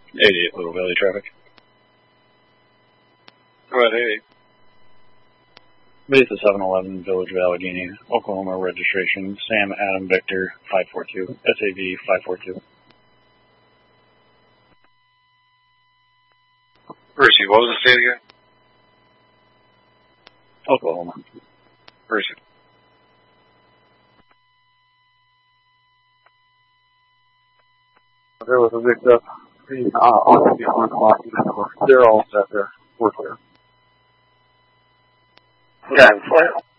88 Little Valley traffic. Go ahead, 88. Base of 711 Village of Allegheny, Oklahoma registration, Sam Adam Victor 542, SAV 542. Where is he? What was the state again? Oklahoma. Where is he? There was a mix up. On the 1 o'clock. They're all set there. We're clear. Yeah,